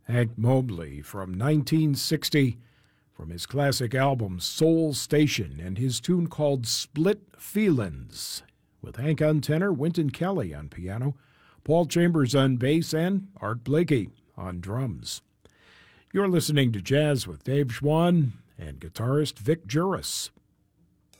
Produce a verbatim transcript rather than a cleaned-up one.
Hank Mobley from nineteen sixty, from his classic album Soul Station, and his tune called Split Feelin's, with Hank on tenor, Wynton Kelly on piano, Paul Chambers on bass, and Art Blakey on drums. You're listening to Jazz with Dave Schwann and guitarist Vic Juris.